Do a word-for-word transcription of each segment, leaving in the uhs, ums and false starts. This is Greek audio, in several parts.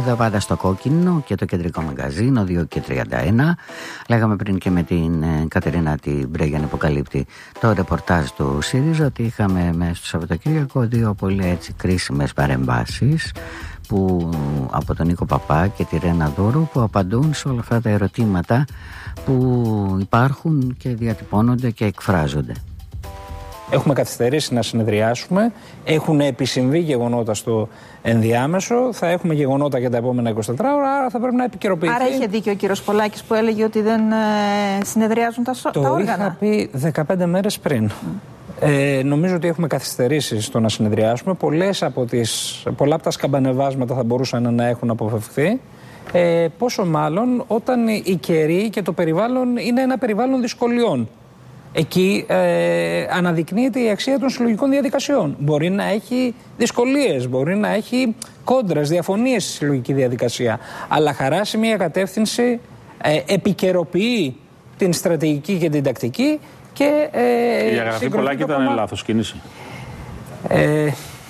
εδώ πάντα στο Κόκκινο και το κεντρικό μαγκαζίνο δύο και τριάντα ένα. Λέγαμε πριν και με την Κατερίνα την Μπρέγιαν υποκαλύπτει το ρεπορτάζ του ΣΥΡΙΖΑ ότι είχαμε μέσα στο Σαββατοκύριακο δύο πολύ έτσι κρίσιμες παρεμβάσεις που, από τον Νίκο Παπά και τη Ρένα Δούρου, που απαντούν σε όλα αυτά τα ερωτήματα που υπάρχουν και διατυπώνονται και εκφράζονται. Έχουμε καθυστερήσει να συνεδριάσουμε. Έχουν επισυμβεί γεγονότα στο ενδιάμεσο. Θα έχουμε γεγονότα για τα επόμενα εικοσιτέσσερις ώρα, άρα θα πρέπει να επικαιροποιηθεί. Άρα είχε δίκιο ο κύριος Πολάκης που έλεγε ότι δεν ε, συνεδριάζουν τα, το τα όργανα. Το είχα πει δεκαπέντε μέρες πριν. Mm. Ε, νομίζω ότι έχουμε καθυστερήσει στο να συνεδριάσουμε. Πολλές από τις, πολλά από τα σκαμπανεβάσματα θα μπορούσαν να έχουν αποφευχθεί. Ε, πόσο μάλλον όταν η καιρή και το περιβάλλον είναι ένα περιβάλλον δυσκολιών. Εκεί ε, αναδεικνύεται η αξία των συλλογικών διαδικασιών. Μπορεί να έχει δυσκολίες, μπορεί να έχει κόντρες, διαφωνίες στη συλλογική διαδικασία. Αλλά χαράσει μια κατεύθυνση, ε, επικαιροποιεί την στρατηγική και την τακτική. Και, ε, η διαγραφή Πολάκη ήταν κόμμα... λάθος κίνηση. Ε,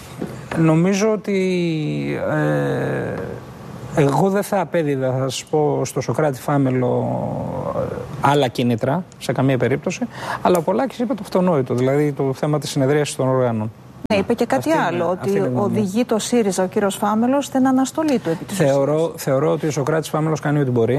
νομίζω ότι ε, εγώ δεν θα απέδιδα, θα σας πω, στο Σωκράτη Φάμελο άλλα κίνητρα, σε καμία περίπτωση. Αλλά ο Πολάκης είπε το αυτονόητο, δηλαδή το θέμα της συνεδρίασης των οργάνων. Ναι, είπε και κάτι αυτή άλλο, είναι, ότι οδηγεί το ΣΥΡΙΖΑ ο κύριος Φάμελος στην αναστολή του επί της θεωρώ, θεωρώ ότι ο Σωκράτης Φάμελος κάνει ό,τι μπορεί.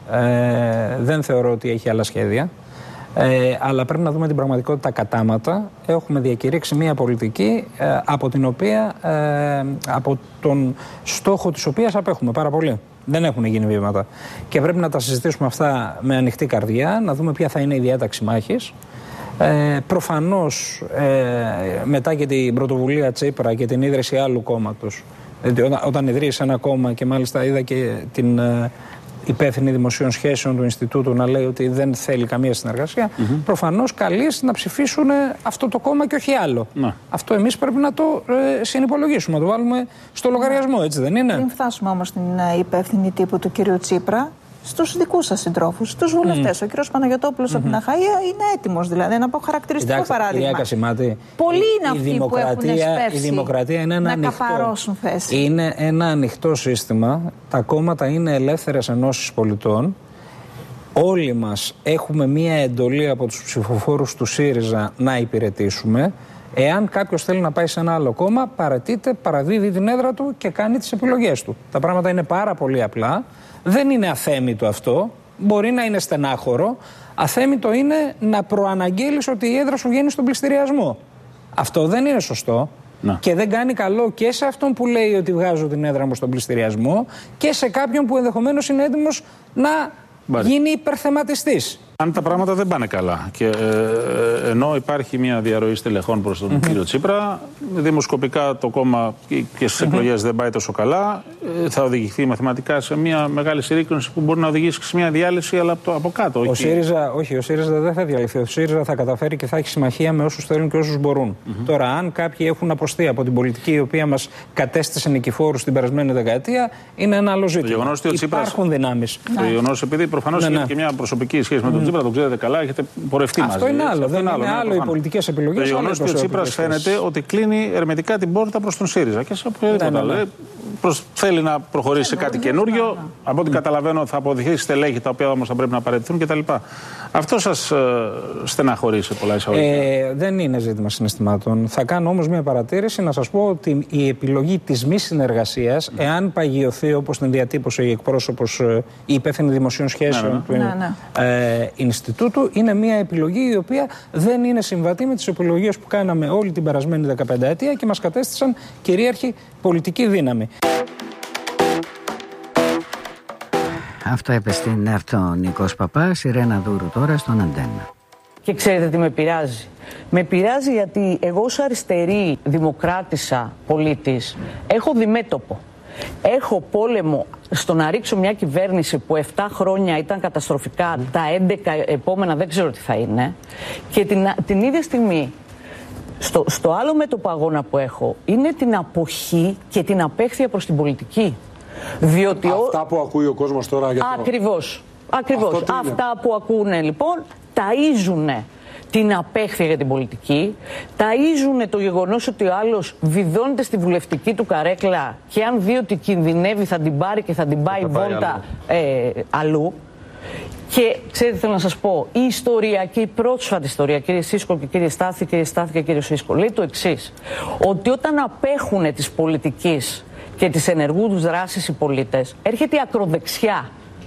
Ε, δεν θεωρώ ότι έχει άλλα σχέδια. Ε, αλλά πρέπει να δούμε την πραγματικότητα κατάματα. Έχουμε διακηρύξει μια πολιτική ε, από την οποία, ε, από τον στόχο της οποίας απέχουμε πάρα πολύ. Δεν έχουν γίνει βήματα. Και πρέπει να τα συζητήσουμε αυτά με ανοιχτή καρδιά, να δούμε ποια θα είναι η διάταξη μάχης. Ε, προφανώς ε, μετά και την πρωτοβουλία Τσίπρα και την ίδρυση άλλου κόμματος, δηλαδή όταν, όταν ιδρύσει ένα κόμμα και μάλιστα είδα και την ε, υπεύθυνη δημοσίων σχέσεων του Ινστιτούτου να λέει ότι δεν θέλει καμία συνεργασία, mm-hmm. προφανώς καλείς να ψηφίσουν αυτό το κόμμα και όχι άλλο. Να. Αυτό εμείς πρέπει να το ε, συνυπολογίσουμε, να το βάλουμε στο λογαριασμό, έτσι δεν είναι? Πριν φτάσουμε όμως στην υπεύθυνη τύπου του κύριου Τσίπρα, στους δικούς σας συντρόφους, στους βουλευτές. Mm. Ο κύριος Παναγιωτόπουλος mm-hmm. από την Αχαΐα είναι έτοιμος, δηλαδή, να πω χαρακτηριστικό Κοιτάξτε, παράδειγμα. Κυρία Κασιμάτη, πολλοί είναι αυτοί που έχουν σπεύσει η δημοκρατία είναι ένα να ανοιχτό, καπαρώσουν θέση. Είναι ένα ανοιχτό σύστημα. Τα κόμματα είναι ελεύθερες ενώσεις πολιτών. Όλοι μας έχουμε μία εντολή από τους ψηφοφόρους του ΣΥΡΙΖΑ να υπηρετήσουμε. Εάν κάποιος θέλει να πάει σε ένα άλλο κόμμα, παρατείται, παραδίδει την έδρα του και κάνει τις επιλογές του. Τα πράγματα είναι πάρα πολύ απλά. Δεν είναι αθέμητο αυτό. Μπορεί να είναι στενάχωρο. Αθέμητο είναι να προαναγγείλεις ότι η έδρα σου βγαίνει στον πληστηριασμό. Αυτό δεν είναι σωστό. Να. Και δεν κάνει καλό και σε αυτόν που λέει ότι βγάζω την έδρα μου στον πληστηριασμό και σε κάποιον που ενδεχομένως είναι έτοιμος να Μπάρι. γίνει υπερθεματιστής. Αν τα πράγματα δεν πάνε καλά και ε, ενώ υπάρχει μια διαρροή στελεχών προς τον mm-hmm. κύριο Τσίπρα, δημοσκοπικά το κόμμα και στις mm-hmm. εκλογές δεν πάει τόσο καλά, ε, θα οδηγηθεί μαθηματικά σε μια μεγάλη συρρήκνωση που μπορεί να οδηγήσει σε μια διάλυση, αλλά από, από κάτω. Ο ΣΥΡΙΖΑ, όχι, ο ΣΥΡΙΖΑ δεν θα διαλυθεί. Ο ΣΥΡΙΖΑ θα καταφέρει και θα έχει συμμαχία με όσους θέλουν και όσους μπορούν. Mm-hmm. Τώρα, αν κάποιοι έχουν αποστεί από την πολιτική η οποία μας κατέστησε νικηφόρους την περασμένη δεκαετία, είναι ένα άλλο ζήτημα. Υπάρχουν δυνάμεις. Το γεγονός, επειδή προφανώς είναι και μια προσωπική σχέση με τον Τσίπρα, τον ξέρετε καλά, έχετε πορευτεί μαζί. Αυτό είναι άλλο. Δεν είναι άλλο, άλλο οι πολιτικές επιλογές. Το γεγονός ότι ο Τσίπρας φαίνεται ότι κλείνει ερμητικά την πόρτα προς τον ΣΥΡΙΖΑ και σε οποιοδήποτε άλλο. Προς, θέλει να προχωρήσει σε κάτι καινούριο. Από ό,τι καταλαβαίνω θα αποδειχθεί στελέχη τα οποία όμως θα πρέπει να παραιτηθούν κτλ. Αυτό σας ε, στεναχωρεί σε πολλά εισαγωγικά? Ε, δεν είναι ζήτημα συναισθημάτων. Θα κάνω όμως μια παρατήρηση να σας πω ότι η επιλογή της μη συνεργασίας, mm. εάν παγιωθεί όπως την διατύπωσε η εκπρόσωπος, η υπεύθυνη δημοσίων σχέσεων ναι, ναι. του ναι, ναι. Ε, Ινστιτούτου, είναι μια επιλογή η οποία δεν είναι συμβατή με τις επιλογές που κάναμε όλη την περασμένη δεκαπενταετία και μας κατέστησαν κυρίαρχη πολιτική δύναμη. Αυτό είπε στην ΕΡΤ ο Νίκος Παπάς, η Ρένα Δούρου τώρα στον Αντένα. Και ξέρετε τι με πειράζει? Με πειράζει γιατί εγώ ως αριστερή δημοκράτησα πολίτης έχω διμέτωπο. Έχω πόλεμο στο να ρίξω μια κυβέρνηση που επτά χρόνια ήταν καταστροφικά, mm. τα έντεκα επόμενα δεν ξέρω τι θα είναι. Και την, την ίδια στιγμή, στο, στο άλλο μέτωπο αγώνα που έχω, είναι την αποχή και την απέχθεια προς την πολιτική. Διότι αυτά που ακούει ο κόσμος τώρα για το... Ακριβώς. Ακριβώς. Αυτά που ακούνε λοιπόν ταΐζουνε την απέχθεια για την πολιτική, ταΐζουν το γεγονός ότι ο άλλος βιδώνεται στη βουλευτική του καρέκλα και αν δει ότι κινδυνεύει θα την πάρει και θα την πάει, θα πάει βόλτα αλλού. Ε, αλλού. Και ξέρετε, θέλω να σας πω, η ιστορία και η πρόσφατη ιστορία, κύριε Σίσκο και κύριε Στάθη, κύριε Στάθη και κύριε Σίσκο, λέει το εξής, ότι όταν απέχουν της πολιτικής και της ενεργού τους δράσης οι πολίτες, έρχεται η ακροδεξιά.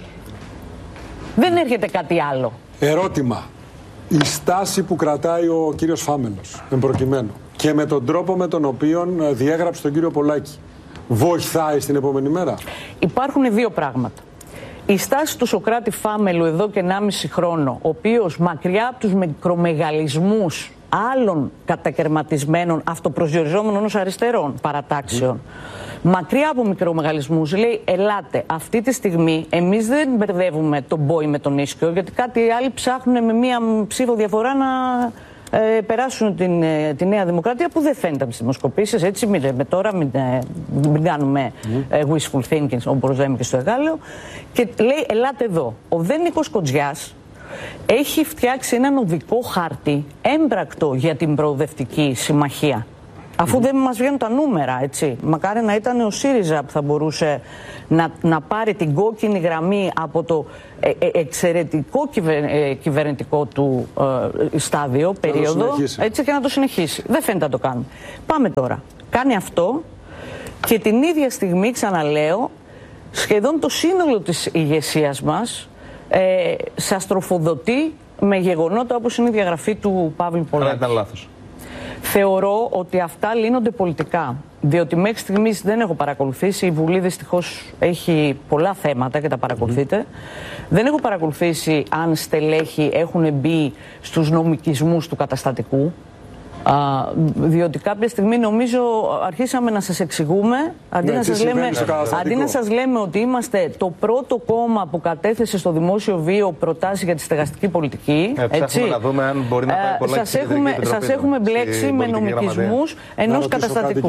Δεν έρχεται κάτι άλλο. Ερώτημα. Η στάση που κρατάει ο κύριος Φάμελος, εν προκειμένου, και με τον τρόπο με τον οποίο διέγραψε τον κύριο Πολάκη, βοηθάει στην επόμενη μέρα? Υπάρχουν δύο πράγματα. Η στάση του Σωκράτη Φάμελου εδώ και ενάμιση χρόνο, ο οποίος μακριά από τους μικρομεγαλισμούς άλλων κατακαιρματισμένων αυτοπροσδιοριζόμενων ως αριστερών παρατάξεων, mm. μακριά από μικρομεγαλισμούς, λέει ελάτε, αυτή τη στιγμή εμείς δεν μπερδεύουμε τον Μπόι με τον Ίσκιο, γιατί κάτι άλλοι ψάχνουν με μία ψήφο διαφορά να ε, περάσουν την, ε, τη Νέα Δημοκρατία, που δεν φαίνεται από τις δημοσκοπήσεις, έτσι μην, με τώρα μην, ε, μην κάνουμε mm. ε, wishful thinking, όπως λέμε και στο Εγάλεο, και λέει ελάτε εδώ. Ο Δε Νίκος Κοντζιάς έχει φτιάξει έναν οδικό χάρτη έμπρακτο για την προοδευτική συμμαχία. Αφού mm. δεν μας βγαίνουν τα νούμερα, έτσι. Μακάρι να ήταν ο ΣΥΡΙΖΑ που θα μπορούσε να, να πάρει την κόκκινη γραμμή από το ε, ε, εξαιρετικό κυβερ, ε, κυβερνητικό του ε, στάδιο, να περίοδο, έτσι, και να το συνεχίσει. Δεν φαίνεται να το κάνουμε. Πάμε τώρα. Κάνει αυτό και την ίδια στιγμή, ξαναλέω, σχεδόν το σύνολο της ηγεσίας μας ε, σας τροφοδοτεί με γεγονότα όπως είναι η διαγραφή του Παύλου Πολάκη. Άρα ήταν λάθος. Θεωρώ ότι αυτά λύνονται πολιτικά, διότι μέχρι στιγμής δεν έχω παρακολουθήσει, η Βουλή δυστυχώς έχει πολλά θέματα και τα παρακολουθείτε. Mm. Δεν έχω παρακολουθήσει αν στελέχη έχουν μπει στους νομικισμούς του καταστατικού, α, διότι κάποια στιγμή νομίζω αρχίσαμε να σας εξηγούμε, αντί, ναι, να, σας λέμε, αντί να σας λέμε ότι είμαστε το πρώτο κόμμα που κατέθεσε στο δημόσιο βίο προτάσεις για τη στεγαστική πολιτική. Ε, έτσι, να δούμε αν μπορεί να πάει πολλά. Σας έχουμε, σας έχουμε μπλέξει με νομικισμούς ενός καταστατικού.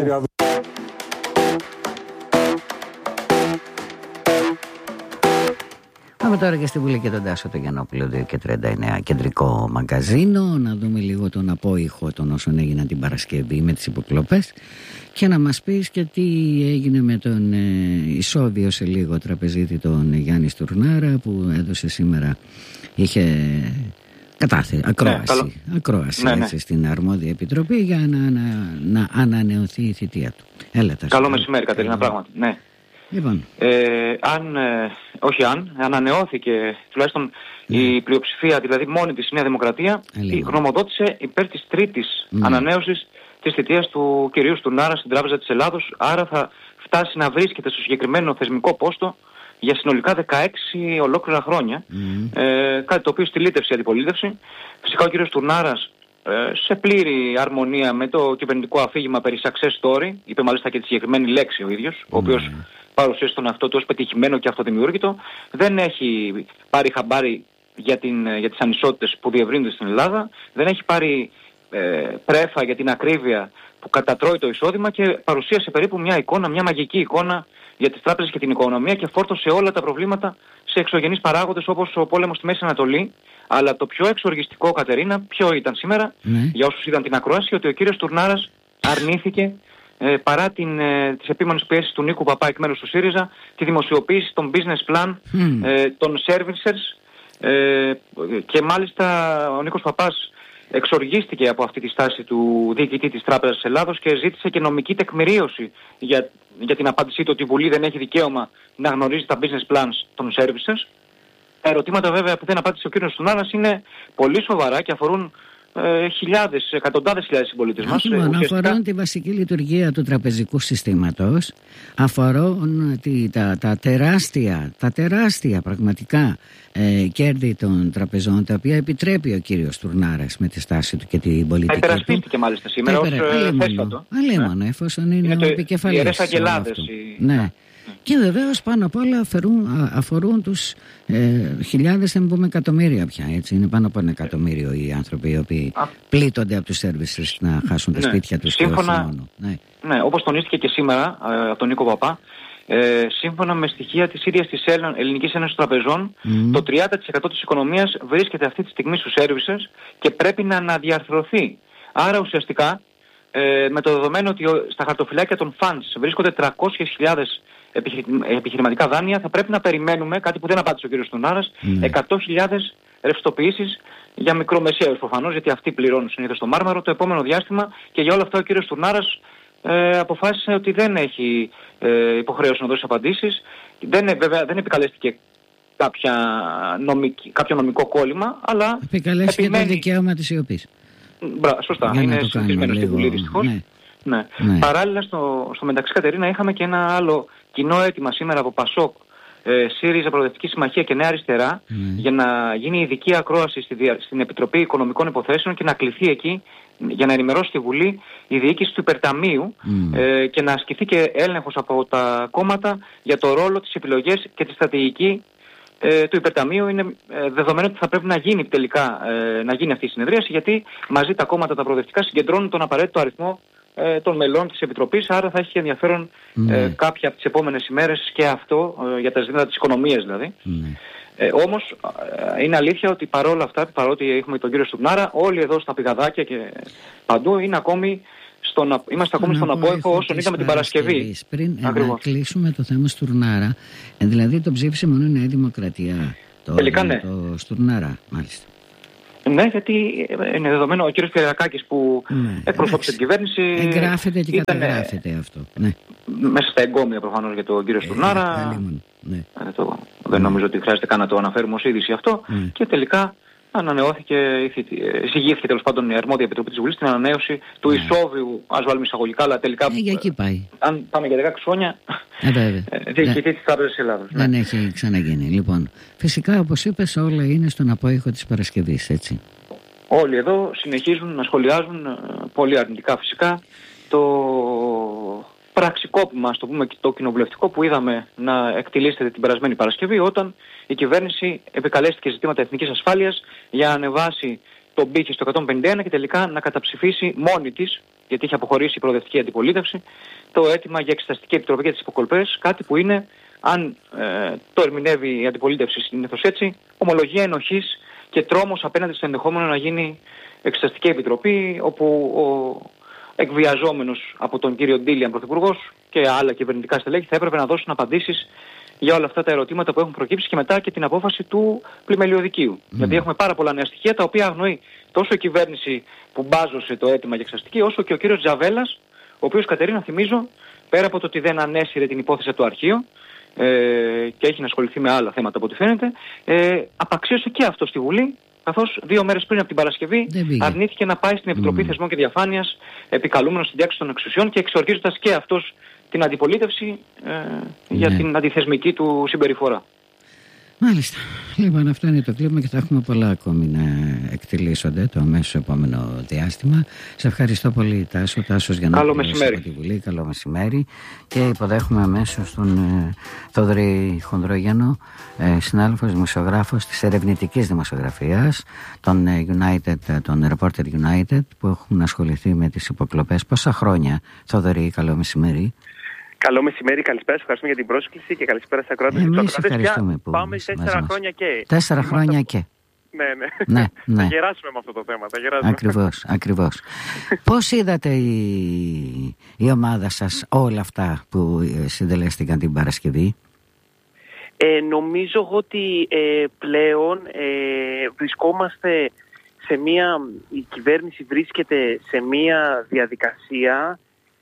Πάμε τώρα και στη Βουλή και τον Τάσο το Γιαννόπουλο, δύο και τριάντα εννέα, κεντρικό μαγκαζίνο, να δούμε λίγο τον απόϊχο των όσων έγιναν την Παρασκευή με τις υποκλοπές και να μας πεις και τι έγινε με τον ε, εισόδιο σε λίγο τραπεζίτη τον Γιάννη Στουρνάρα, που έδωσε σήμερα, είχε κατάθεση, ακρόαση, ναι, καλό... ακρόαση ναι, έτσι, ναι. στην αρμόδια επιτροπή για να, να, να ανανεωθεί η θητεία του. Έλα, καλό μεσημέρι, Κατερίνα, πράγματι. Ναι. Λοιπόν. Ε, αν, ε, όχι αν, ανανεώθηκε τουλάχιστον ναι. η πλειοψηφία, δηλαδή μόνη της Νέα Δημοκρατία, η γνωμοδότησε υπέρ της τρίτης ναι. ανανέωσης της θητείας του κυρίου Στουρνάρα στην Τράπεζα της Ελλάδος. Άρα θα φτάσει να βρίσκεται στο συγκεκριμένο θεσμικό πόστο για συνολικά δεκαέξι ολόκληρα χρόνια. Mm. Ε, κάτι το οποίο στη λύτευση αντιπολίτευση. Φυσικά ο κύριος Στουρνάρας, ε, σε πλήρη αρμονία με το κυβερνητικό αφήγημα περί success story, είπε μάλιστα και τη συγκεκριμένη λέξη ο ίδιος, mm. ο οποίος παρουσίασε τον εαυτό του ως πετυχημένο και αυτοδημιούργητο, δεν έχει πάρει χαμπάρι για, την, για τις ανισότητες που διευρύνονται στην Ελλάδα, δεν έχει πάρει ε, πρέφα για την ακρίβεια που κατατρώει το εισόδημα και παρουσίασε περίπου μια εικόνα, μια μαγική εικόνα για τις τράπεζες και την οικονομία και φόρτωσε όλα τα προβλήματα σε εξωγενείς παράγοντες όπως ο πόλεμος στη Μέση Ανατολή. Αλλά το πιο εξοργιστικό, Κατερίνα, ποιο ήταν σήμερα, mm. για όσους είδαν την ακρόαση, ότι ο κύριος Στουρνάρας αρνήθηκε, ε, παρά την, ε, τις επίμονες πιέσεις του Νίκου Παπά εκ μέρους του ΣΥΡΙΖΑ, τη δημοσιοποίηση των business plan, mm. ε, των servicers, ε, και μάλιστα ο Νίκος Παπάς εξοργίστηκε από αυτή τη στάση του διοικητή της Τράπεζας της Ελλάδος και ζήτησε και νομική τεκμηρίωση για, για την απάντησή του ότι η Βουλή δεν έχει δικαίωμα να γνωρίζει τα business plans των services. Τα ερωτήματα βέβαια που δεν απάντησε ο κύριος Στουρνάρας είναι πολύ σοβαρά και αφορούν ε, χιλιάδες, εκατοντάδες χιλιάδες συμπολίτες μας. Όχι μόνο, αφορούν τη βασική λειτουργία του τραπεζικού συστήματος, αφορούν τη, τα, τα τεράστια, τα τεράστια πραγματικά ε, κέρδη των τραπεζών, τα οποία επιτρέπει ο κύριος Στουρνάρας με τη στάση του και την πολιτική του. Υπερασπίστηκε μάλιστα σήμερα ως θέσφατο. Αλίμονο, εφόσον είναι, είναι ο επικεφαλής. Ιερές αγγελάδες. Ναι. ναι. Και βεβαίως πάνω απ' όλα αφορούν, αφορούν τους ε, χιλιάδες, δεν πούμε εκατομμύρια πια, έτσι. Είναι πάνω από ένα εκατομμύριο οι άνθρωποι οι οποίοι Α. πλήττονται από τους services να χάσουν τα ναι. σπίτια τους. Σύμφωνα, και όχι μόνο. Ναι. ναι, όπως τονίστηκε και σήμερα ε, από τον Νίκο Παπά, Ε, σύμφωνα με στοιχεία της ίδιας της Ελληνικής Ένωσης Τραπεζών, mm. το τριάντα τοις εκατό της οικονομίας βρίσκεται αυτή τη στιγμή στους services και πρέπει να αναδιαρθρωθεί. Άρα ουσιαστικά, ε, με το δεδομένο ότι στα χαρτοφυλάκια των funds βρίσκονται τριακόσιες χιλιάδες επιχειρηματικά δάνεια, θα πρέπει να περιμένουμε, κάτι που δεν απάντησε ο κ. Στουρνάρας, mm. εκατό χιλιάδες ρευστοποιήσεις για μικρομεσαίους προφανώς, γιατί αυτοί πληρώνουν συνήθως το μάρμαρο το επόμενο διάστημα, και για όλα αυτά ο κ. Στουρνάρας ε, αποφάσισε ότι δεν έχει ε, υποχρέωση να δώσει απαντήσεις. Δεν, βέβαια, δεν επικαλέστηκε κάποια νομική, κάποιο νομικό κόλλημα, αλλά επικαλέστηκε επιμένει... το δικαίωμα της σιωπής. Μπρα, σωστά, για είναι συνηθισμένο στην Βουλή δυστυχώς. Ναι. Ναι. Ναι. Παράλληλα, στο, στο μεταξύ, Κατερίνα, είχαμε και ένα άλλο κοινό αίτημα σήμερα από Πασόκ, ε, ΣΥΡΙΖΑ, Προοδευτική Συμμαχία και Νέα Αριστερά, mm. για να γίνει ειδική ακρόαση στη, στην Επιτροπή Οικονομικών Υποθέσεων και να κληθεί εκεί για να ενημερώσει τη Βουλή η διοίκηση του υπερταμείου mm. ε, και να ασκηθεί και έλεγχος από τα κόμματα για το ρόλο, τις επιλογές και τη στρατηγική ε, του υπερταμείου. Είναι ε, δεδομένο ότι θα πρέπει να γίνει τελικά ε, να γίνει αυτή η συνεδρίαση, γιατί μαζί τα κόμματα τα προοδευτικά συγκεντρώνουν τον απαραίτητο αριθμό των μελών της Επιτροπής, άρα θα έχει ενδιαφέρον mm. ε, κάποια από τις επόμενες ημέρες και αυτό, ε, για τα ζητήματα της οικονομίας δηλαδή. Mm. Ε, όμως ε, είναι αλήθεια ότι παρόλα αυτά, παρότι έχουμε τον κύριο Στουρνάρα, όλοι εδώ στα πηγαδάκια και παντού είναι ακόμη στον, είμαστε ακόμη στον απόϊχο όσον είδαμε την Παρασκευή. Πριν ε, να κλείσουμε το θέμα Στουρνάρα, ε, δηλαδή το ψήφισε μόνο η Νέα Δημοκρατία, το, Τελικά, ναι. το Στουρνάρα μάλιστα. Ναι, γιατί είναι δεδομένο ο κύριος Κυριακάκης που ναι, εκπροσώπησε την κυβέρνηση. Εγγράφεται και ήταν, καταγράφεται αυτό. Ναι. Μέσα στα εγκόμια προφανώς για τον κύριο Στουρνάρα. Ε, ναι. ε, το, δεν νομίζω ότι χρειάζεται καν να το αναφέρουμε ως είδηση αυτό. Ναι. Και τελικά ανανεώθηκε, εισηγήθηκε τέλος πάντων η αρμόδια επιτροπή της Βουλής στην ανανέωση του ναι. ισόβιου, ας βάλουμε εισαγωγικά, αλλά τελικά. Ε, για εκεί πάει. Αν πάμε για δεκαέξι χρόνια, ε, διοικητή της Τράπεζας της Ελλάδας. Δεν ναι. έχει ξαναγίνει. Λοιπόν, φυσικά όπως είπες, όλα είναι στον απόϊχο της Παρασκευής, έτσι. Όλοι εδώ συνεχίζουν να σχολιάζουν, πολύ αρνητικά φυσικά, το πραξικόπημα, ας το πούμε, το κοινοβουλευτικό που είδαμε να εκτιλήσεται την περασμένη Παρασκευή, όταν η κυβέρνηση επικαλέστηκε ζητήματα εθνικής ασφάλειας για να ανεβάσει τον πύχη στο εκατόν πενήντα ένα και τελικά να καταψηφίσει μόνη της, γιατί είχε αποχωρήσει η προοδευτική αντιπολίτευση, το αίτημα για εξεταστική επιτροπή για τις υποκολπές, κάτι που είναι, αν ε, το ερμηνεύει η αντιπολίτευση συνήθως έτσι, ομολογία ενοχής και τρόμος απέναντι στο ενδεχόμενο να γίνει εξεταστική επιτροπή, όπου ο εκβιαζόμενος από τον κύριο Ντίλιαν πρωθυπουργός και άλλα κυβερνητικά στελέχη θα έπρεπε να δώσουν απαντήσεις για όλα αυτά τα ερωτήματα που έχουν προκύψει και μετά και την απόφαση του πλημελιωδικίου. Mm. Γιατί έχουμε πάρα πολλά νέα στοιχεία τα οποία αγνοεί τόσο η κυβέρνηση που μπάζωσε το αίτημα για εξεταστική, όσο και ο κύριος Τζαβέλας, ο οποίος, Κατερίνα, θυμίζω, πέρα από το ότι δεν ανέσυρε την υπόθεση από το αρχείο ε, και έχει να ασχοληθεί με άλλα θέματα από ό,τι φαίνεται, ε, απαξίωσε και αυτό στη Βουλή, καθώς δύο μέρες πριν από την Παρασκευή αρνήθηκε να πάει στην Επιτροπή mm. Θεσμών και Διαφάνειας, επικαλούμενος στην διάξη των εξουσιών και εξοργίζοντας και αυτός την αντιπολίτευση ε, ναι. για την αντιθεσμική του συμπεριφορά. Μάλιστα. Λοιπόν, αυτό είναι το κλίμα και θα έχουμε πολλά ακόμη να εκτελήσονται το αμέσως επόμενο διάστημα. Σε ευχαριστώ πολύ, Τάσο. Τάσος για να Καλό μεσημέρι. Από τη Βουλή. Καλό μεσημέρι. Και υποδέχομαι αμέσως τον ε, Θοδωρή Χονδρόγιανο, ε, συνάδελφος δημοσιογράφος της ερευνητικής δημοσιογραφίας, τον ε, United, τον Reporter United, που έχουν ασχοληθεί με τις υποκλοπές. Πόσα χρόνια, Θοδωρή, καλό μεσημέρι. Καλό μεσημέρι, καλησπέρα. Σας ευχαριστούμε για την πρόσκληση και καλησπέρα στα ακροάτες. Εμείς ευχαριστούμε που πάμε τέσσερα χρόνια και. Τέσσερα χρόνια και. Ναι, ναι. ναι, ναι. Θα γεράσουμε με αυτό το θέμα. Θα γεράσουμε. Ακριβώς, ακριβώς. Πώς είδατε η, η ομάδα σας όλα αυτά που συντελέστηκαν την Παρασκευή? Ε, νομίζω ότι ε, πλέον ε, βρισκόμαστε σε μία, η κυβέρνηση βρίσκεται σε μία διαδικασία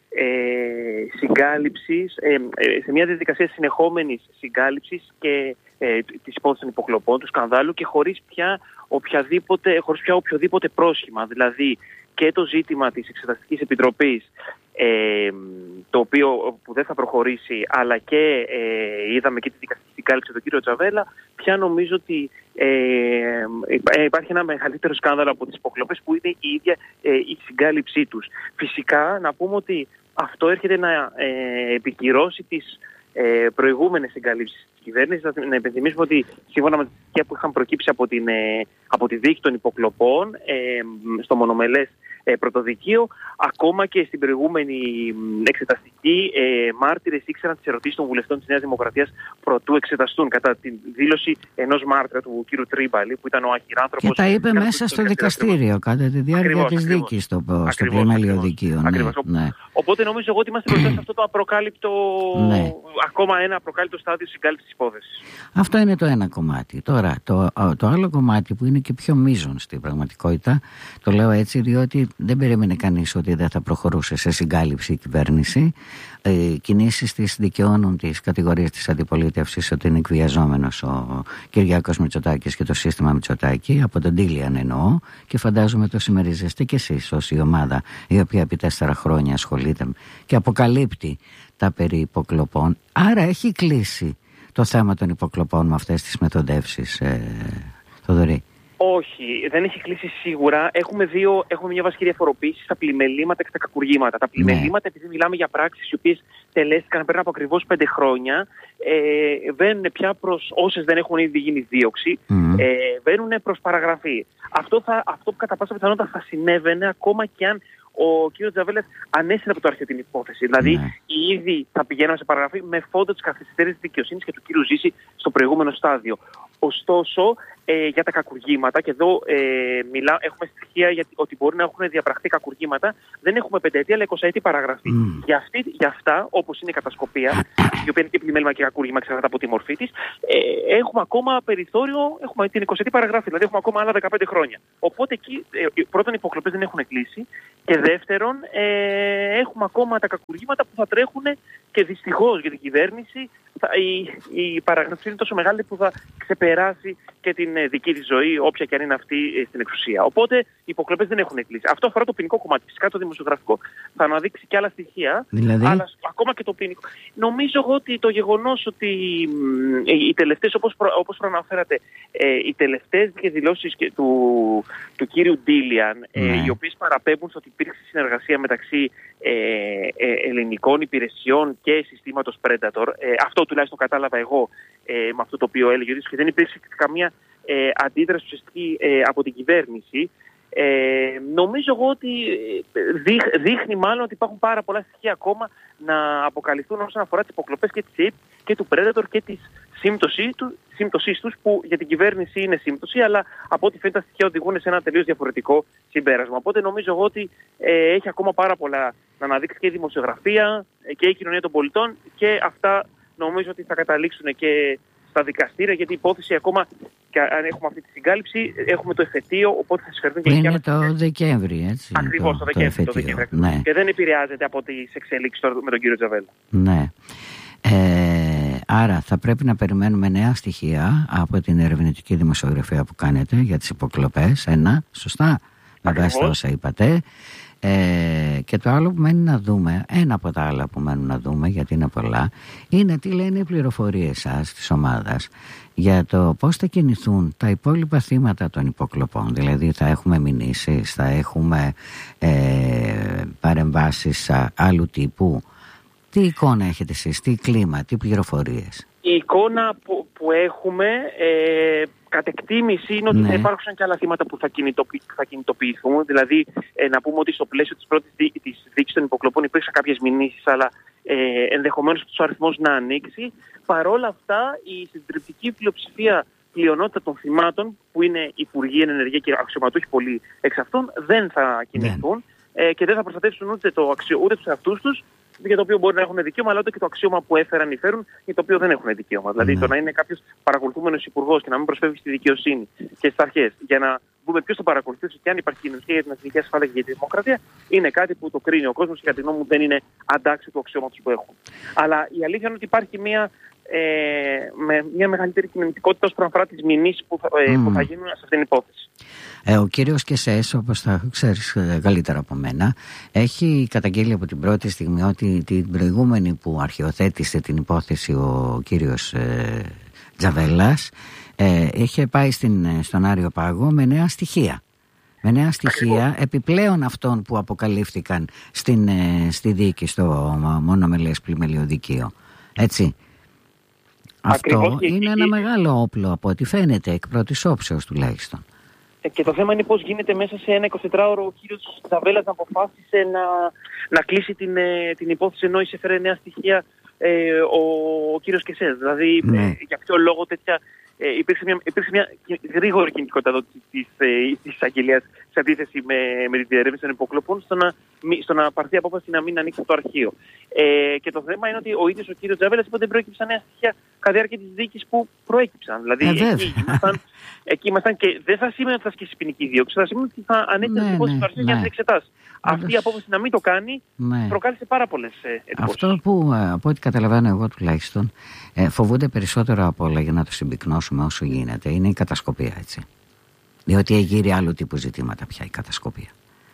Ε, συγκάλυψης, ε, ε, σε μια διαδικασία συνεχόμενης συγκάλυψης και ε, της υπόθεσης των υποκλοπών, του σκανδάλου, και χωρίς πια οποιαδήποτε, χωρίς πια οποιοδήποτε πρόσχημα. Δηλαδή και το ζήτημα της Εξεταστικής Επιτροπής, ε, το οποίο που δεν θα προχωρήσει, αλλά και ε, είδαμε και τη δικαστική συγκάλυψη του κύριο Τζαβέλα, πια νομίζω ότι ε, ε, υπάρχει ένα μεγαλύτερο σκάνδαλο από τις υποκλοπές, που είναι η ίδια ε, η συγκάλυψή τους. Φυσικά να πούμε ότι αυτό έρχεται να ε, επικυρώσει τις ε, προηγούμενες συγκαλύψεις της κυβέρνησης. Να υπενθυμίσουμε ότι σύμφωνα με τα στοιχεία που είχαν προκύψει από, την, ε, από τη δίκη των υποκλοπών, ε, στο μονομελές ε, πρωτοδικείο. Ακόμα και στην προηγούμενη εξεταστική, ε, μάρτυρες ήξεραν τις ερωτήσεις των βουλευτών της Νέας Δημοκρατίας προτού εξεταστούν, κατά τη δήλωση ενός μάρτυρα του κ. Τρίμπαλη, που ήταν ο αχυράνθρωπος. Και τα είπε μέσα στο δικαστήριο, κατά τη διάρκεια της δίκης, στο, στο πλημέλιο δικείο. Ναι, ναι. Οπότε νομίζω εγώ ότι είμαστε μπροστά σε αυτό το απροκάλυπτο, ναι. ακόμα ένα απροκάλυπτο στάδιο συγκάλυψης της υπόθεσης. Αυτό είναι το ένα κομμάτι. Τώρα, το, το άλλο κομμάτι που είναι και πιο μείζον στην πραγματικότητα, το λέω έτσι διότι δεν περίμενε κανείς ότι δεν θα προχωρούσε σε συγκάλυψη η κυβέρνηση. Οι κινήσεις της δικαιώνουν τις κατηγορίες της αντιπολίτευσης ότι είναι εκβιαζόμενος ο Κυριάκος Μητσοτάκης και το σύστημα Μητσοτάκη, από τον Τίλιαν εννοώ, και φαντάζομαι το συμμερίζεστε και εσείς ως η ομάδα η οποία επί τέσσερα χρόνια ασχολείται και αποκαλύπτει τα περί υποκλοπών. Άρα έχει κλείσει το θέμα των υποκλοπών με αυτές τις μεθοδεύσεις, ε, Θοδωρή? Όχι, δεν έχει κλείσει σίγουρα. Έχουμε, δύο, έχουμε μια βασική διαφοροποίηση στα πλημελήματα και στα κακουργήματα. Τα πλημελήματα, ναι. επειδή μιλάμε για πράξεις οι οποίες τελέστηκαν πριν από ακριβώς πέντε χρόνια, ε, βαίνουν πια προς όσες δεν έχουν ήδη γίνει δίωξη, mm. ε, βαίνουν προς παραγραφή. Αυτό, θα, αυτό που κατά πάσα πιθανότητα θα συνέβαινε ακόμα και αν ο κ. Τζαβέλας ανέσυρε από το αρχείο την υπόθεση. Δηλαδή, ναι. ήδη θα πηγαίναμε σε παραγραφή με φόντο της καθυστέρησης δικαιοσύνης και του κ. Ζήση στο προηγούμενο στάδιο. Ωστόσο, ε, για τα κακουργήματα, και εδώ ε, μιλά, έχουμε στοιχεία για ότι μπορεί να έχουν διαπραχθεί κακουργήματα, δεν έχουμε πενταετή αλλά εικοσαετή παραγραφή. Mm. Για, αυτή, για αυτά, όπως είναι η κατασκοπία, η οποία είναι και πλημέλημα και κακούργημα, εξαρτάται από τη μορφή της, ε, έχουμε ακόμα περιθώριο, έχουμε την εικοσαετή παραγραφή, δηλαδή έχουμε ακόμα άλλα δεκαπέντε χρόνια. Οπότε εκεί, ε, πρώτον, οι υποκλοπές δεν έχουν κλείσει, και δεύτερον, ε, έχουμε ακόμα τα κακουργήματα που θα τρέχουν, και δυστυχώς για την κυβέρνηση θα, η, η παραγραφή είναι τόσο μεγάλη που θα ξεπεράσει και την ε, δική της ζωή, όποια και αν είναι αυτή ε, στην εξουσία. Οπότε οι υποκλοπές δεν έχουν κλείσει. Αυτό αφορά το ποινικό κομμάτι. Φυσικά το δημοσιογραφικό θα αναδείξει και άλλα στοιχεία, δηλαδή, αλλά ακόμα και το ποινικό. Νομίζω εγώ ότι το γεγονός ότι ε, οι τελευταίες, όπως, προ, όπως προαναφέρατε, ε, οι τελευταίες δηλώσεις του, του κύριου Ντίλιαν, ε, ναι. οι οποίες παραπέμπουν στο ότι υπήρξε συνεργασία μεταξύ ε, ε, ελληνικών υπηρεσιών και συστήματος Predator, ε, αυτό τουλάχιστον κατάλαβα εγώ ε, με αυτό το οποίο έλεγε, ότι δεν υπήρξε καμία ε, αντίδραση ουσιαστική ε, από την κυβέρνηση. Ε, νομίζω εγώ ότι δείχ, δείχνει μάλλον ότι υπάρχουν πάρα πολλά στοιχεία ακόμα να αποκαλυφθούν όσον αφορά τις υποκλοπές και της ΕΕΠ και του Predator και της σύμπτωσής τους, που για την κυβέρνηση είναι σύμπτωση, αλλά από ό,τι φαίνεται τα στοιχεία οδηγούν σε ένα τελείως διαφορετικό συμπέρασμα. Οπότε νομίζω εγώ ότι ε, έχει ακόμα πάρα πολλά να αναδείξει και η δημοσιογραφία ε, και η κοινωνία των πολιτών, και αυτά νομίζω ότι θα καταλήξουν και στα δικαστήρια, γιατί η υπόθεση ακόμα, και αν έχουμε αυτή τη συγκάλυψη, έχουμε το εφετείο, οπότε θα συγχαρθούν και είναι το Δεκέμβρη, έτσι. Ακριβώς, το, το Δεκέμβρη. Το, το Δεκέμβρη ναι. Και δεν επηρεάζεται από τις εξελίξεις με τον κύριο Τζαβέλα. Ναι. Ε, άρα θα πρέπει να περιμένουμε νέα στοιχεία από την ερευνητική δημοσιογραφία που κάνετε για τις υποκλοπές. Ένα, σωστά, με βάση τα όσα είπατε. Ε, και το άλλο που μένει να δούμε, ένα από τα άλλα που μένουν να δούμε, γιατί είναι πολλά, είναι τι λένε οι πληροφορίες σας της ομάδας για το πώς θα κινηθούν τα υπόλοιπα θύματα των υποκλοπών. Δηλαδή θα έχουμε μηνύσεις, θα έχουμε ε, παρεμβάσεις άλλου τύπου. Τι εικόνα έχετε εσείς, τι κλίμα, τι πληροφορίες? Η εικόνα που, που έχουμε ε, κατ' εκτίμηση είναι ότι ναι. θα υπάρξουν και άλλα θύματα που θα, κινητοποιη, θα κινητοποιηθούν. Δηλαδή ε, να πούμε ότι στο πλαίσιο της πρώτης δί, της δίκης των υποκλοπών υπήρξαν κάποιες μηνύσεις, αλλά ε, ενδεχομένως ο αριθμός να ανοίξει. Παρ' όλα αυτά, η συντριπτική πλειοψηφία πλειονότητα των θυμάτων, που είναι υπουργοί, ενεργεία και αξιωματούχοι πολλοί εξ αυτών, δεν θα κινηθούν ναι. ε, και δεν θα προστατεύσουν ούτε, το αξιο, ούτε τους εαυτούς τους, για το οποίο μπορεί να έχουν δικαίωμα, αλλά ούτε και το αξίωμα που έφεραν ή φέρουν, για το οποίο δεν έχουν δικαίωμα. Δηλαδή, ναι. το να είναι κάποιος παρακολουθούμενος υπουργός και να μην προσφεύγει στη δικαιοσύνη και στις αρχές, για να δούμε ποιος τον παρακολουθήσει και αν υπάρχει κοινωνική για την εθνική ασφάλεια και για τη δημοκρατία, είναι κάτι που το κρίνει ο κόσμος και κατά τη γνώμη μου δεν είναι αντάξιο του αξιώματος που έχουν. Αλλά η αλήθεια είναι ότι υπάρχει μια, ε, με μια μεγαλύτερη κινητικότητα όσον αφορά τις μηνύσεις που, ε, mm. που θα γίνουν σε αυτήν την υπόθεση. Ε, ο κύριος Κεσές, όπως θα ξέρεις καλύτερα από μένα, έχει καταγγείλει από την πρώτη στιγμή ότι την προηγούμενη που αρχαιοθέτησε την υπόθεση ο κύριος ε, Τζαβέλας ε, είχε πάει στην, στον Άριο Πάγο με νέα στοιχεία. Με νέα στοιχεία επιπλέον αυτών που αποκαλύφθηκαν στην, ε, στη δίκη, στο μονομελές πλημελιωδικείο. Έτσι. Αυτό είναι ένα μεγάλο όπλο από ό,τι φαίνεται, εκ πρώτης όψεως τουλάχιστον. Και το θέμα είναι πώς γίνεται μέσα σε ένα εικοσιτετράωρο ο κύριος Τζαβέλας να αποφάσισε να, να κλείσει την, την υπόθεση, ενώ εισέφερε νέα στοιχεία ε, ο, ο κύριος Κεσές. Δηλαδή, ναι. ε, για ποιο λόγο τέτοια. Ε, υπήρξε, μια, υπήρξε μια γρήγορη κινητικότητα εδώ της, της, της αγγελίας σε αντίθεση με, με την διερεύνηση των υποκλοπών στο να, στο να πάρθει απόφαση να μην ανοίξει το αρχείο. Ε, και το θέμα είναι ότι ο ίδιος ο κύριος Τζαβέλας είπε ότι δεν προέκυψαν νέα στοιχεία κατά τη διάρκεια της δίκης που προέκυψαν. Δηλαδή ε, εκεί, ήμασταν, εκεί ήμασταν και δεν θα σημαίνει ότι θα ασκήσει ποινική δίωξη, θα σημαίνει ότι θα ανέξει την υπόθεση στο αρχείο για να την εξετάσει. Αυτή η απόφαση να μην το κάνει ναι. προκάλεσε πάρα πολλές εντυπώσεις. Αυτό που από ό,τι καταλαβαίνω εγώ τουλάχιστον ε, φοβούνται περισσότερο από όλα, για να το συμπυκνώσουμε όσο γίνεται, είναι η κατασκοπία, έτσι. Διότι εγείρει άλλου τύπου ζητήματα πια η κατασκοπία.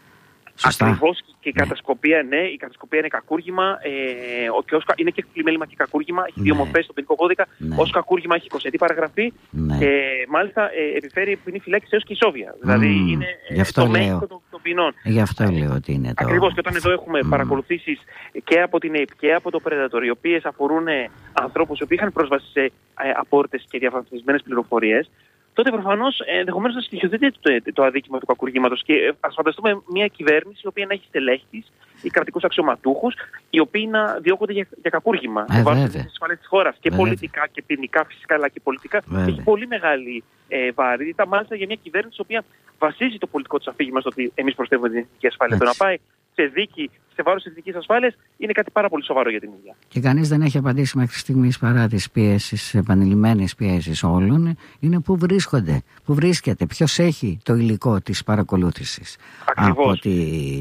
Σωστά. Ακριβώς, και η ναι. κατασκοπία, ναι, η κατασκοπία είναι κακούργημα, ε, και ως, είναι και πλημέλημα και κακούργημα, έχει ναι. δύο μορφές στον ποινικό κώδικα. Ναι. Ως κακούργημα έχει εικοσιετή παραγραφή ναι. και μάλιστα ε, επιφέρει ποινή φυλάκιση έως και ισόβια. Mm. Δηλαδή είναι το μέγιστο των, των ποινών. Γι' αυτό λέω ότι είναι το. Ακριβώς, και όταν εδώ έχουμε mm. παρακολουθήσεις και από την ΕΕΠ και από το Predator, οι οποίες αφορούν ανθρώπους οι οποίοι είχαν πρόσβαση σε ε, απόρριτες και διαφανισμένες πληροφορίες, τότε προφανώς ενδεχομένως να στοιχειοθετείται το, το αδίκημα του κακουργήματος. Και ας φανταστούμε μια κυβέρνηση η οποία να έχει στελέχη της ή κρατικούς αξιωματούχους, οι οποίοι να διώκονται για, για κακούργημα. Ε, βάσει της ασφάλειας της χώρας. Και βέβαια. Πολιτικά και ποινικά φυσικά, αλλά και πολιτικά. Βέβαια. Έχει πολύ μεγάλη ε, βαρύτητα, μάλιστα για μια κυβέρνηση η οποία βασίζει το πολιτικό της αφήγημα στο ότι εμείς προστεύουμε την εθνική ασφάλεια. Το να πάει σε δίκη, σε βάρος της εθνικής ασφάλειας, είναι κάτι πάρα πολύ σοβαρό για την ίδια. Και κανείς δεν έχει απαντήσει μέχρι στιγμής, παρά τις πιέσεις, επανειλημμένες πιέσεις όλων, είναι πού βρίσκονται, πού βρίσκεται, ποιος έχει το υλικό της παρακολούθησης. Από, τη,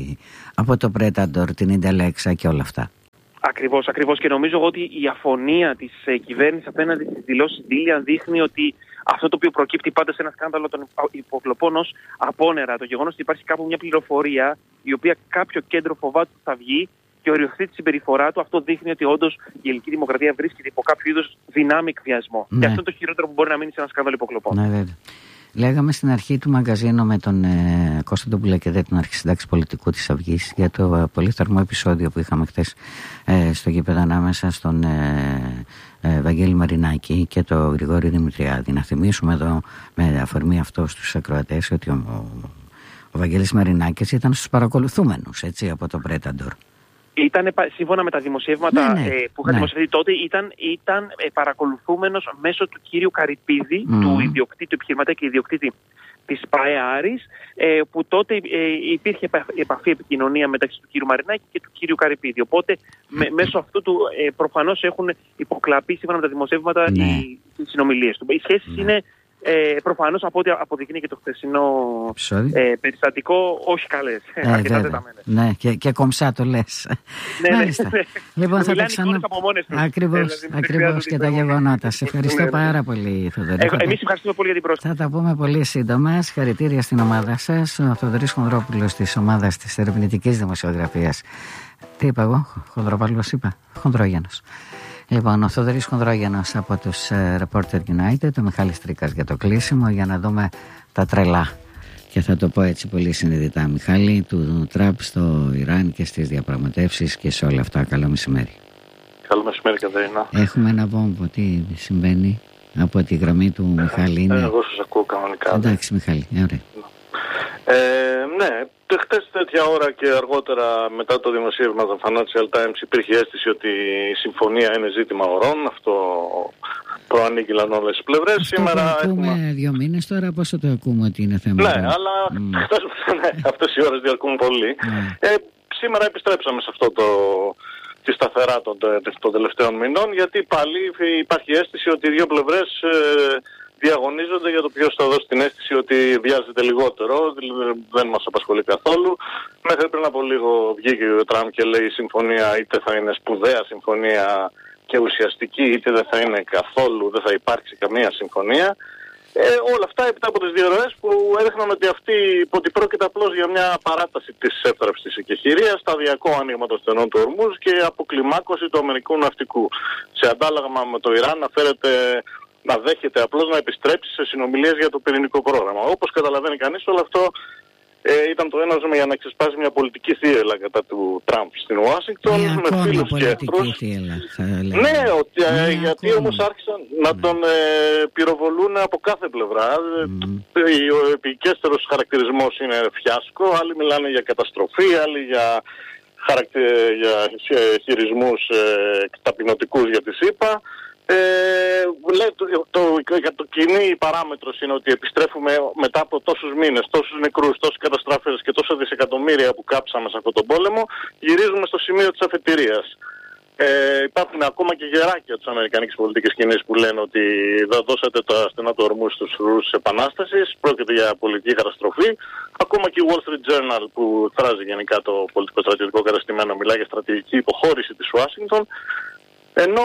από το Predator, την Ιντελέξα και όλα αυτά. Ακριβώς, ακριβώς. Και νομίζω ότι η αφωνία της ε, κυβέρνησης απέναντι στις δηλώσεις Ντίλιαν δείχνει ότι αυτό το οποίο προκύπτει πάντα σε ένα σκάνδαλο των υποκλοπών ως απόνερα, το γεγονός ότι υπάρχει κάπου μια πληροφορία η οποία κάποιο κέντρο φοβάται ότι θα βγει και οριοθεί τη συμπεριφορά του, αυτό δείχνει ότι όντως η ελληνική δημοκρατία βρίσκεται υπό κάποιο είδος δυνάμει εκβιασμό. Ναι. Και αυτό είναι το χειρότερο που μπορεί να μείνει σε ένα σκάνδαλο υποκλοπών. Ναι, βέβαια. Λέγαμε στην αρχή του μαγκαζίνου με τον ε, Κώστα τον Πουλεκεδέ, τον αρχισυντάξη πολιτικού της Αυγής, για το ε, πολύ θερμό επεισόδιο που είχαμε χθες ε, στο γήπεδο ανάμεσα στον ε, ε, Βαγγέλη Μαρινάκη και τον Γρηγόρη Δημητριάδη. Να θυμίσουμε εδώ με αφορμή αυτό στους ακροατές ότι ο, ο, ο Βαγγέλης Μαρινάκης ήταν στους παρακολουθούμενους, έτσι, από το Predator. Ήταν, σύμφωνα με τα δημοσιεύματα ναι, ναι, ε, που είχαν ναι. δημοσιευθεί τότε, ήταν, ήταν ε, παρακολουθούμενος μέσω του κύριου Καρυπίδη, mm. του ιδιοκτήτη, του επιχειρηματία και ιδιοκτήτη της ΠΑΕ Άρης, ε, που τότε ε, υπήρχε επαφή, επικοινωνία μεταξύ του κύριου Μαρινάκη και του κύριου Καρυπίδη. Οπότε με, μέσω αυτού του ε, προφανώς έχουν υποκλαπεί, σύμφωνα με τα δημοσιεύματα, ναι. οι, οι συνομιλίες του. Οι σχέσεις ναι. είναι Ε, προφανώς από ό,τι αποδεικνύει και το χθεσινό ε, περιστατικό, όχι καλές. Ε, αρκετά τεταμένες. Ναι, και, και κομψά το λες. Ναι, ναι, ναι. Λοιπόν, θα τα ξανα... Ακριβώς, ακριβώς και τα γεγονότα. Σε ευχαριστώ πάρα πολύ, Θοδωρή. Ε, εμείς ευχαριστούμε πολύ για την πρόσκληση. Θα τα πούμε πολύ σύντομα. Συγχαρητήρια στην ομάδα σας. Ο Θοδωρής Χονδρόπουλος της ομάδας της ερευνητικής δημοσιογραφίας. Τι είπα εγώ, Χονδρόπουλος είπα, Χονδρόγιανος. Λοιπόν, ο Θοδωρής Χονδρόγιανος από τους uh, Reporter United, ο Μιχάλης Τρίκας για το κλείσιμο, για να δούμε τα τρελά. Και θα το πω έτσι πολύ συνειδητά, Μιχάλη, του Τραμπ στο Ιράν και στις διαπραγματεύσεις και σε όλα αυτά. Καλό μεσημέρι. Καλό μεσημέρι, Κατερίνα. Έχουμε ένα βόμβο, τι συμβαίνει από τη γραμμή του ε, Μιχάλη. Είναι... Εγώ σας ακούω κανονικά. Εντάξει, Μιχάλη, ωραία. Ε, ναι, χτες τέτοια ώρα και αργότερα μετά το δημοσίευμα των Financial Times υπήρχε αίσθηση ότι η συμφωνία είναι ζήτημα ωρών. Αυτό προανήγγυλαν όλες τις πλευρές. Αυτό σήμερα το ακούμε έχουμε... δύο μήνες τώρα, πόσο το ακούμε ότι είναι θέμα. Ναι, αλλά mm. χτες, ναι, αυτές οι ώρες διαρκούν πολύ. Mm. Ε, σήμερα επιστρέψαμε σε αυτό το... τη σταθερά των, των τελευταίων μηνών, γιατί πάλι υπάρχει αίσθηση ότι οι δύο πλευρές ε, διαγωνίζονται για το ποιος θα δώσει την αίσθηση ότι βιάζεται λιγότερο, δεν μας απασχολεί καθόλου. Μέχρι πριν από λίγο βγήκε ο Τραμπ και λέει η συμφωνία είτε θα είναι σπουδαία συμφωνία και ουσιαστική, είτε δεν θα είναι καθόλου, δεν θα υπάρξει καμία συμφωνία. Ε, όλα αυτά έπειτα από τις διαρροές που έδειχναν ότι, αυτή, ότι πρόκειται απλώς για μια παράταση της εύθραυσης της εκεχηρίας, σταδιακό άνοιγμα των στενών του Ορμούζ και αποκλιμάκωση του αμερικανικού ναυτικού. Σε αντάλλαγμα με το Ιράν να φέρεται, να δέχεται απλώς να επιστρέψει σε συνομιλίες για το πυρηνικό πρόγραμμα. Όπως καταλαβαίνει κανείς, όλο αυτό Ε, ήταν το έναυσμα για να ξεσπάσει μια πολιτική θύελλα κατά του Τραμπ στην Ουάσιγκτον, με φίλους και εχθρούς. Ναι, ότι, ε, γιατί όμως άρχισαν να ναι. τον ε, πυροβολούν από κάθε πλευρά. Mm. Ο επικέστερος χαρακτηρισμός είναι φιάσκο, άλλοι μιλάνε για καταστροφή, άλλοι για, χαρακτε... για χειρισμούς ε, ταπεινωτικούς για τη ΣΥΠΑ. Ε, λέει, το, το, για το κοινή παράμετρος είναι ότι επιστρέφουμε μετά από τόσους μήνες, τόσους νεκρούς, τόσες καταστράφες και τόσα δισεκατομμύρια που κάψαμε σε αυτόν τον πόλεμο, γυρίζουμε στο σημείο της αφετηρίας. Ε, υπάρχουν ακόμα και γεράκια της αμερικανικής πολιτικής σκηνής που λένε ότι θα δώσατε τα στενά του ορμού στους φρουρούς της Επανάστασης, πρόκειται για πολιτική καταστροφή. Ακόμα και η Wall Street Journal που εκφράζει γενικά το πολιτικό στρατιωτικό καταστημένο μιλάει για στρατηγική υποχώρηση της Ουάσιγκτον. Ενώ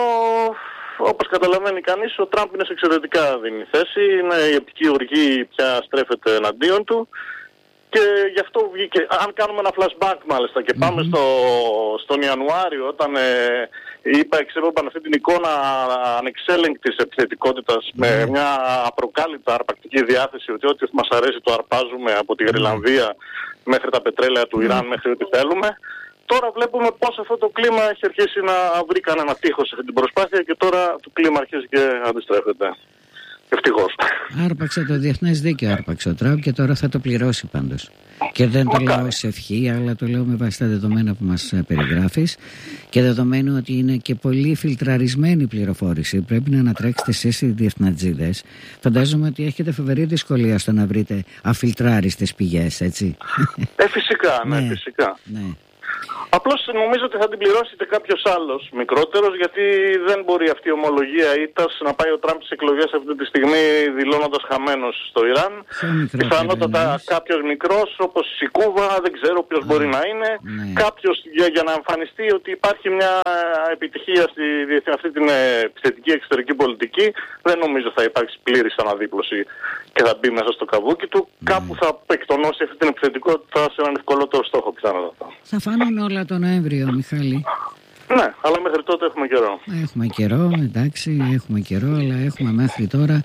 όπως καταλαβαίνει κανείς, ο Τραμπ είναι σε εξαιρετικά δίνει θέση, είναι η επική οργή πια στρέφεται εναντίον του και γι' αυτό βγήκε, αν κάνουμε ένα flashback μάλιστα και πάμε mm-hmm. στο, στον Ιανουάριο όταν ε, είπα, εξέβαλαν αυτή την εικόνα ανεξέλεγκτης επιθετικότητας mm-hmm. με μια απροκάλυπτα αρπακτική διάθεση ότι ό,τι μας αρέσει το αρπάζουμε από τη Γρυλανδία μέχρι τα πετρέλαια του Ιράν, mm-hmm. μέχρι ό,τι θέλουμε. Τώρα βλέπουμε πώς αυτό το κλίμα έχει αρχίσει να βρει κανένα τείχος σε αυτή την προσπάθεια και τώρα το κλίμα αρχίζει και αντιστρέφεται. Ευτυχώς. Άρπαξε το διεθνές δίκαιο, άρπαξε ο Τραμπ και τώρα θα το πληρώσει πάντως. Και δεν το λέω ως ευχή, αλλά το λέω με βάση τα δεδομένα που μας περιγράφεις και δεδομένου ότι είναι και πολύ φιλτραρισμένη πληροφόρηση. Πρέπει να ανατρέξετε εσείς οι διεθνατζίδες. Φαντάζομαι ότι έχετε φοβερή δυσκολία στο να βρείτε αφιλτράριστες πηγές, έτσι. Ε, φυσικά, ναι, ναι φυσικά. Ναι. Απλώς νομίζω ότι θα την πληρώσετε κάποιος άλλος μικρότερος, γιατί δεν μπορεί αυτή η ομολογία ήττας να πάει ο Τραμπ στις εκλογές αυτή τη στιγμή δηλώνοντας χαμένος στο Ιράν. Πιθανότατα κάποιος μικρός όπως η Κούβα, δεν ξέρω ποιος ah, μπορεί να είναι. Ναι. Κάποιος για, για να εμφανιστεί ότι υπάρχει μια επιτυχία στη αυτή την επιθετική εξωτερική πολιτική, δεν νομίζω θα υπάρξει πλήρης αναδίπλωση και θα μπει μέσα στο καβούκι του. Ναι. Κάπου θα εκτονώσει αυτή την επιθετικότητα σε έναν ευκολότερο στόχο πιθανότατα. Θα φάνουν όλα το Νοέμβριο, Μιχάλη. Ναι, αλλά μέχρι τότε έχουμε καιρό. Έχουμε καιρό, εντάξει, έχουμε καιρό, αλλά έχουμε μέχρι τώρα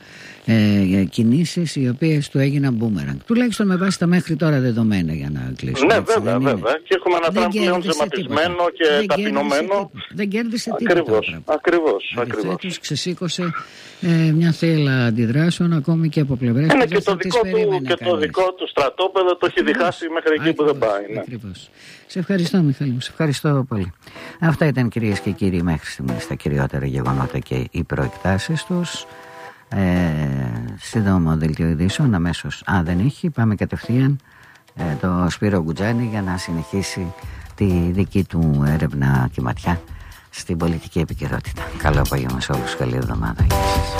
ε, κινήσεις οι οποίες του έγιναν μπούμεραγκ. Τουλάχιστον με βάση τα μέχρι τώρα δεδομένα για να κλείσουμε. Ναι, έτσι, βέβαια, βέβαια. Είναι. Και έχουμε ένα Τραμπ πλέον ζεματισμένο και δεν ταπεινωμένο. Δεν κέρδισε ακριβώς, τίποτα. Ακριβώς, ακριβώς. Αντιθέτως ξεσήκωσε ε, μια θύελλα αντιδράσεων ακόμη και από πλευρές που δεν θα τις περίμενε και το δικό του στρατόπεδο το έχει διχάσει μέχρι εκεί που δεν πάει. Ναι. Ακριβώς. Σε ευχαριστώ, Μιχάλη μου, σε ευχαριστώ πολύ. Αυτά ήταν, κυρίες και κύριοι, μέχρι στιγμής τα κυριότερα γεγονότα και οι προεκτάσεις τους. Ε, σύντομο δελτίο ειδήσεων αμέσως. Αν δεν έχει, πάμε κατευθείαν ε, το Σπύρο Γκουτζάνη για να συνεχίσει τη δική του έρευνα και ματιά στην πολιτική επικαιρότητα. Καλό απόγευμα σε όλους, καλή εβδομάδα. Γεια σας.